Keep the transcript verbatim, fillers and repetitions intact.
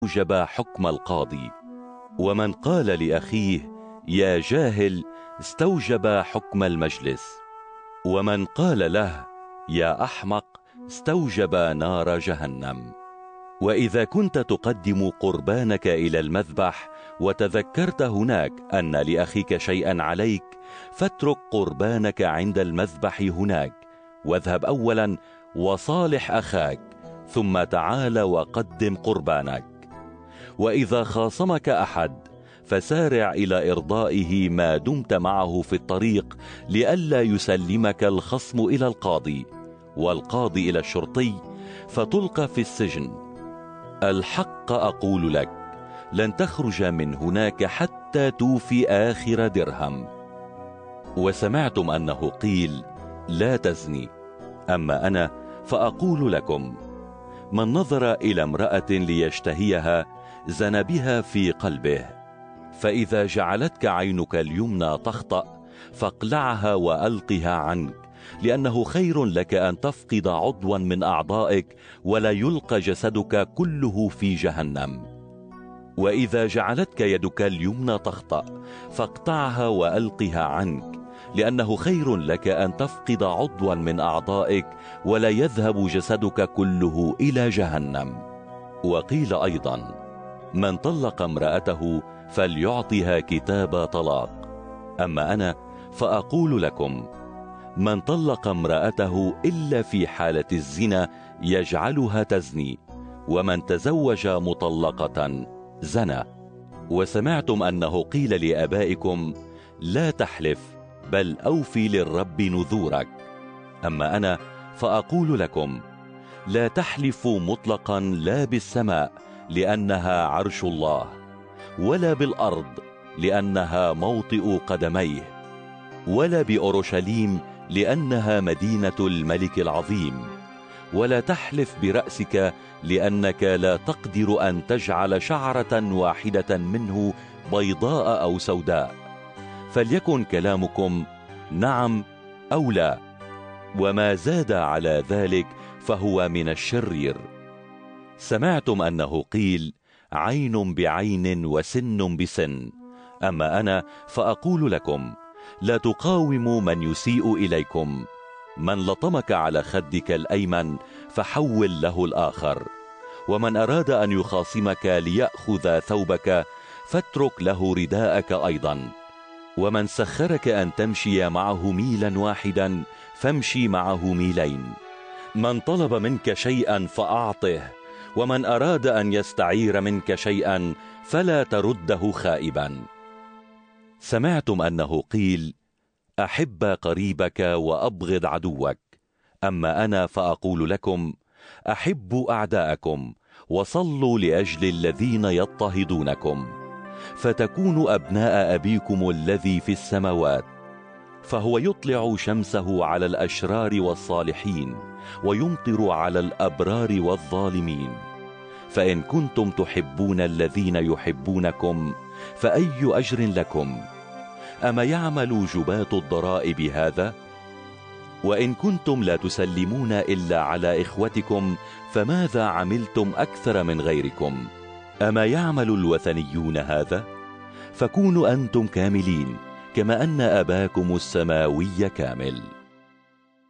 استوجب حكم القاضي، ومن قال لأخيه يا جاهل استوجب حكم المجلس، ومن قال له يا أحمق استوجب نار جهنم. وإذا كنت تقدم قربانك إلى المذبح وتذكرت هناك أن لأخيك شيئا عليك، فاترك قربانك عند المذبح هناك، واذهب أولا وصالح أخاك، ثم تعال وقدم قربانك. وإذا خاصمك أحد فسارع إلى إرضائه ما دمت معه في الطريق، لئلا يسلمك الخصم إلى القاضي والقاضي إلى الشرطي فتلقى في السجن. الحق أقول لك لن تخرج من هناك حتى توفي آخر درهم. وسمعتم أنه قيل لا تزني، أما أنا فأقول لكم من نظر إلى امرأة ليشتهيها زنى بها في قلبه. فإذا جعلتك عينك اليمنى تخطأ فاقلعها وألقها عنك، لأنه خير لك أن تفقد عضوا من أعضائك ولا يلقى جسدك كله في جهنم. وإذا جعلتك يدك اليمنى تخطأ فاقطعها وألقها عنك، لأنه خير لك أن تفقد عضوا من أعضائك ولا يذهب جسدك كله إلى جهنم. وقيل أيضا من طلق امرأته فليعطها كتاب طلاق، أما أنا فأقول لكم من طلق امرأته إلا في حالة الزنا يجعلها تزني، ومن تزوج مطلقة زنى. وسمعتم أنه قيل لآبائكم لا تحلف بل أوفي للرب نذورك، أما أنا فأقول لكم لا تحلفوا مطلقا لا بالسماء لأنها عرش الله، ولا بالأرض لأنها موطئ قدميه، ولا بأورشليم لأنها مدينة الملك العظيم، ولا تحلف برأسك لأنك لا تقدر أن تجعل شعرة واحدة منه بيضاء أو سوداء. فليكن كلامكم نعم أو لا، وما زاد على ذلك فهو من الشرير. سمعتم أنه قيل عين بعين وسن بسن، أما أنا فأقول لكم لا تقاوموا من يسيء إليكم. من لطمك على خدك الأيمن فحول له الآخر، ومن أراد أن يخاصمك ليأخذ ثوبك فاترك له رداءك أيضا. ومن سخرك أن تمشي معه ميلا واحدا فامشي معه ميلين. من طلب منك شيئا فأعطه، ومن أراد أن يستعير منك شيئا فلا ترده خائبا. سمعتم أنه قيل أحب قريبك وأبغض عدوك، أما أنا فأقول لكم أحبوا أعداءكم وصلوا لأجل الذين يضطهدونكم، فتكونوا أبناء أبيكم الذي في السماوات، فهو يطلع شمسه على الأشرار والصالحين ويمطر على الأبرار والظالمين. فإن كنتم تحبون الذين يحبونكم فأي أجر لكم؟ أما يعمل جباة الضرائب هذا؟ وإن كنتم لا تسلمون إلا على إخوتكم فماذا عملتم أكثر من غيركم؟ أما يعمل الوثنيون هذا؟ فكونوا أنتم كاملين كما أن أباكم السماوي كامل.